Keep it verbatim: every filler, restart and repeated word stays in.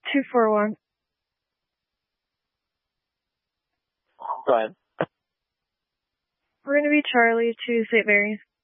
two four one. Go ahead. We're going to be Charlie to Saint Mary's.